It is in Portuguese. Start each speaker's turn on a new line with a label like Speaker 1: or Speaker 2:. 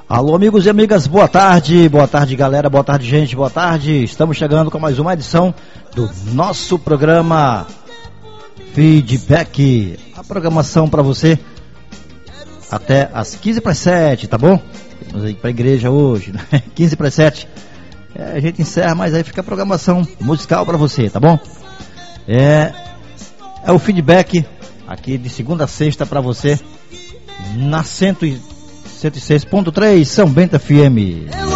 Speaker 1: Alô, amigos e amigas, boa tarde galera, boa tarde gente, boa tarde. Estamos chegando com mais uma edição do nosso programa Feedback, a programação para você até as 15:07, tá bom? Vamos aí pra igreja hoje, né? 15:07, a gente encerra, mas aí fica a programação musical para você, tá bom? É o Feedback aqui de segunda a sexta para você na 106.3 São Bento FM.